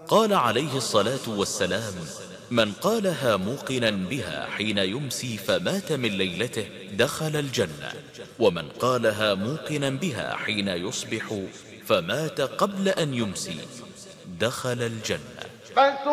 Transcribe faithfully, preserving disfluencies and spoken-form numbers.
قال عليه الصلاة والسلام: من قالها موقنا بها حين يمسي فمات من ليلته دخل الجنة، ومن قالها موقنا بها حين يصبح فمات قبل أن يمسي دخل الجنة.